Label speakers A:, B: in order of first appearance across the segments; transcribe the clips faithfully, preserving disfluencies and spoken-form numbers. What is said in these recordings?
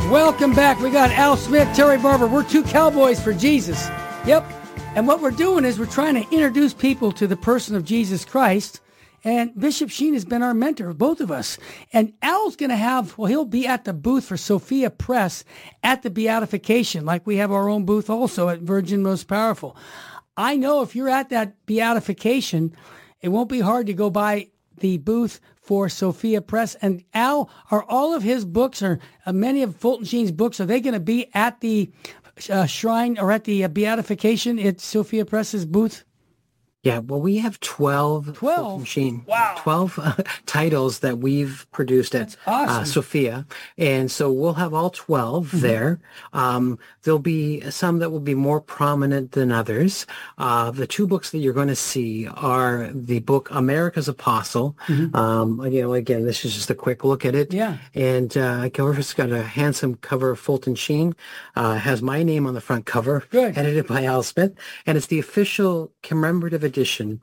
A: Welcome back. We got Al Smith, Terry Barber. We're two cowboys for Jesus. Yep. And what we're doing is we're trying to introduce people to the person of Jesus Christ. And Bishop Sheen has been our mentor, both of us. And Al's going to have, well, he'll be at the booth for Sophia Press at the Beatification, like we have our own booth also at Virgin Most Powerful. I know if you're at that Beatification, it won't be hard to go by the booth for Sophia Press. And Al, are all of his books, or uh, many of Fulton Sheen's books, are they going to be at the uh, shrine or at the uh, Beatification at Sophia Press's booth?
B: Yeah, well, we have twelve,
A: twelve?
B: Machine,
A: wow.
B: twelve uh, titles that we've produced at
A: awesome.
B: uh, Sophia. And so we'll have all twelve mm-hmm. there. Um, there'll be some that will be more prominent than others. Uh, the two books that you're going to see are the book America's Apostle. Mm-hmm. Um, you know, again, this is just a quick look at it.
A: Yeah.
B: And uh, it's got a handsome cover of Fulton Sheen. Uh, has my name on the front cover.
A: Good.
B: Edited by Al Smith. And it's the official commemorative edition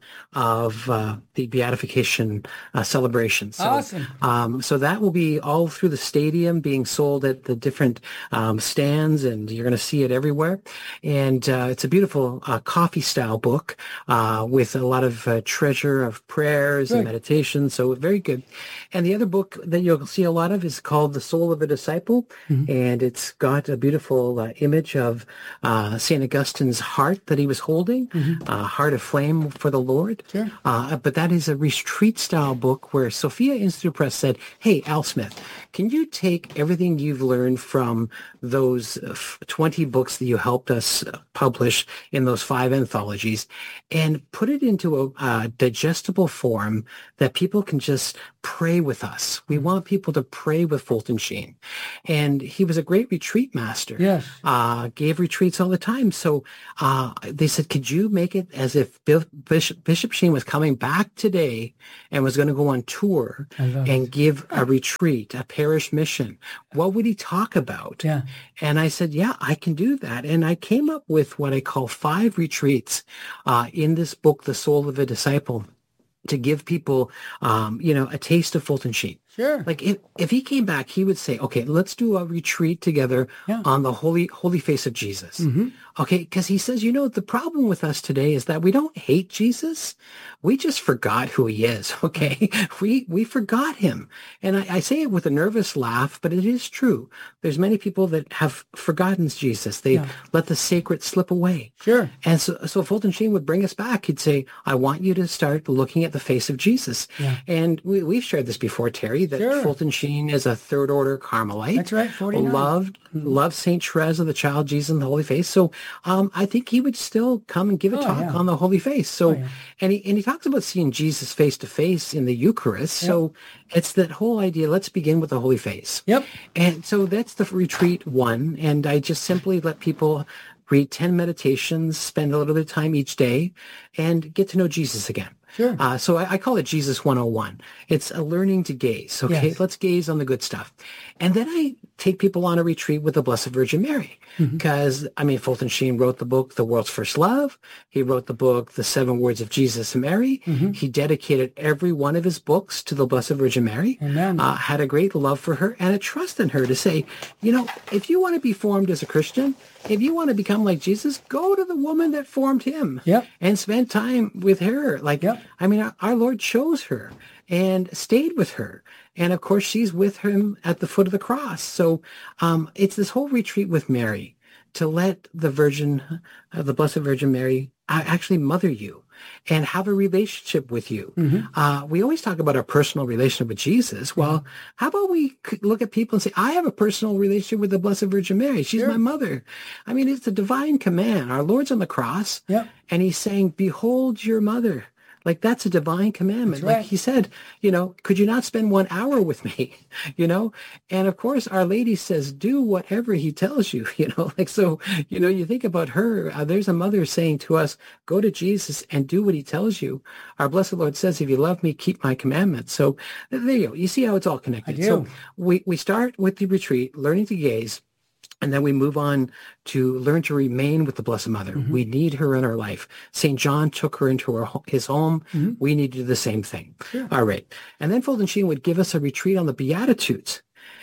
B: of uh, the Beatification uh, celebration. So,
A: awesome.
B: Um, so that will be all through the stadium, being sold at the different um, stands, and you're going to see it everywhere. And uh, it's a beautiful uh, coffee-style book uh, with a lot of uh, treasure of prayers good. And meditation. So very good. And the other book that you'll see a lot of is called The Soul of a Disciple, mm-hmm. and it's got a beautiful uh, image of uh, Saint Augustine's heart that he was holding, mm-hmm. uh, heart of flame for the Lord. Sure. Uh, but that is a retreat style book where Sophia Institute Press said, hey, Al Smith, can you take everything you've learned from those twenty books that you helped us publish in those five anthologies and put it into a, a digestible form that people can just pray with us? We want people to pray with Fulton Sheen. And he was a great retreat master.
A: Yes.
B: Uh, gave retreats all the time. So uh, they said, could you make it as if Bishop, Bishop Sheen was coming back today and was going to go on tour and it. give a retreat, a parish mission? What would he talk about?
A: Yeah.
B: And I said, yeah, I can do that. And I came up with what I call five retreats uh, in this book, The Soul of a Disciple, to give people, um, you know, a taste of Fulton Sheen.
A: Sure.
B: Like if, if he came back, he would say, okay, let's do a retreat together yeah. on the holy, holy face of Jesus. Mm-hmm. Okay. Because he says, you know, the problem with us today is that we don't hate Jesus. We just forgot who he is. Okay. we, we forgot him. And I, I say it with a nervous laugh, but it is true. There's many people that have forgotten Jesus. They yeah. let the sacred slip away.
A: Sure.
B: And so, so Fulton Sheen would bring us back. He'd say, I want you to start looking at the face of Jesus. Yeah. And we, we've shared this before, Terry, that sure. Fulton Sheen is a third order Carmelite.
A: That's right, forty-nine.
B: Loved, mm-hmm. loved Saint Therese of the Child Jesus and the Holy Face. So um, I think he would still come and give a oh, talk yeah. on the Holy Face. So, oh, yeah. and he and he talks about seeing Jesus face to face in the Eucharist. Yep. So it's that whole idea. Let's begin with the Holy Face.
A: Yep.
B: And so that's the retreat one. And I just simply let people read ten meditations, spend a little bit of time each day, and get to know Jesus again.
A: Sure.
B: Uh, so I, I call it Jesus one oh one. It's a learning to gaze. Okay, yes. Let's gaze on the good stuff. And then I take people on a retreat with the Blessed Virgin Mary. Because, mm-hmm. I mean, Fulton Sheen wrote the book, The World's First Love. He wrote the book, The Seven Words of Jesus and Mary. Mm-hmm. He dedicated every one of his books to the Blessed Virgin Mary.
A: Amen.
B: Uh, had a great love for her and a trust in her to say, you know, if you want to be formed as a Christian, if you want to become like Jesus, go to the woman that formed him
A: yep.
B: and spend time with her. Like,
A: yep.
B: I mean, our, our Lord chose her and stayed with her. And of course, she's with him at the foot of the cross. So um, it's this whole retreat with Mary to let the Virgin, uh, the Blessed Virgin Mary, uh, actually mother you and have a relationship with you. Mm-hmm. Uh, we always talk about our personal relationship with Jesus. Well, mm-hmm. how about we look at people and say, I have a personal relationship with the Blessed Virgin Mary. She's sure. my mother. I mean, it's a divine command. Our Lord's on the cross,
A: yep.
B: and he's saying, behold your mother. Like, that's a divine commandment.
A: Right.
B: Like he said, you know, could you not spend one hour with me? You know? And of course, Our Lady says, do whatever he tells you, you know? Like, so, you know, you think about her, uh, there's a mother saying to us, go to Jesus and do what he tells you. Our blessed Lord says, if you love me, keep my commandments. So there you go. You see how it's all connected.
A: I do.
B: So we, we start with the retreat, learning to gaze. And then we move on to learn to remain with the Blessed Mother. Mm-hmm. We need her in our life. Saint John took her into her, his home. Mm-hmm. We need to do the same thing. Sure. All right. And then Fulton Sheen would give us a retreat on the Beatitudes.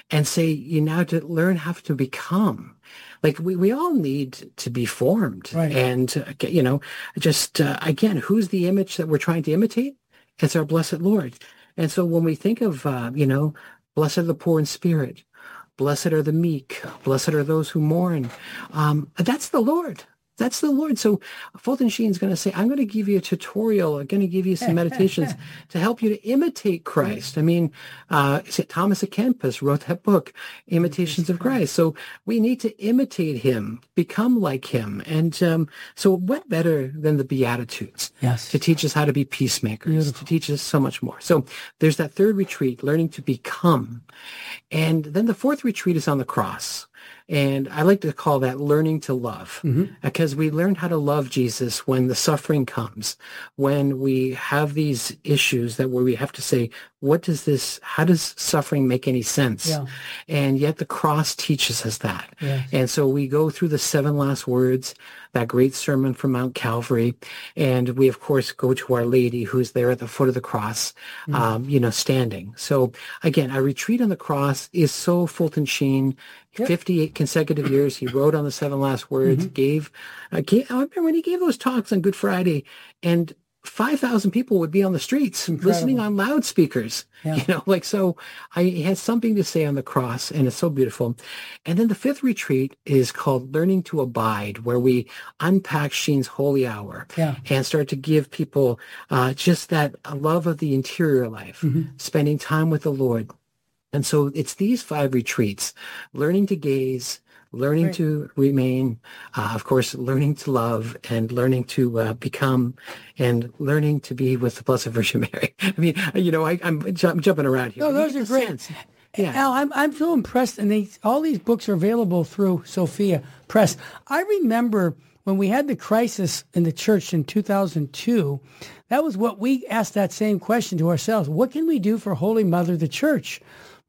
B: and say, you now to learn how to become. Like we, we all need to be formed.
A: Right.
B: And, uh, you know, just, uh, again, who's the image that we're trying to imitate? It's our blessed Lord. And so when we think of, uh, you know, blessed are the poor in spirit, blessed are the meek, blessed are those who mourn, um, that's the Lord. That's the Lord. So Fulton Sheen's going to say, I'm going to give you a tutorial. I'm going to give you some meditations to help you to imitate Christ. I mean, uh, Thomas A. Kempis wrote that book, Imitations of Christ. So we need to imitate him, become like him. And um, so what better than the Beatitudes
A: yes.
B: to teach us how to be peacemakers, Beautiful. To teach us so much more. So there's that third retreat, learning to become. And then the fourth retreat is on the cross. And I like to call that learning to love, mm-hmm. because we learn how to love Jesus when the suffering comes, when we have these issues that where we have to say, what does this, how does suffering make any sense? Yeah. And yet the cross teaches us that. Yes. And so we go through the seven last words, that great sermon from Mount Calvary. And we, of course, go to Our Lady, who's there at the foot of the cross, mm-hmm. um, you know, standing. So again, a retreat on the cross is so Fulton Sheen. Yep. fifty-eight consecutive years, he wrote on the seven last words, mm-hmm. gave, uh, gave, I remember when he gave those talks on Good Friday, and five thousand people would be on the streets Incredible. Listening on loudspeakers. Yeah. You know, like, so I he has something to say on the cross, and it's so beautiful. And then the fifth retreat is called Learning to Abide, where we unpack Sheen's Holy Hour yeah. and start to give people uh, just that love of the interior life, mm-hmm. spending time with the Lord. And so it's these five retreats, learning to gaze, learning right. to remain, uh, of course, learning to love, and learning to uh, become, and learning to be with the Blessed Virgin Mary. I mean, you know, I, I'm, ju- I'm jumping around here.
A: No, those are great. Sense. Yeah. Al, I'm I'm so impressed, and they, all these books are available through Sophia Press. I remember when we had the crisis in the church in two thousand two, that was what we asked that same question to ourselves. What can we do for Holy Mother, the Church?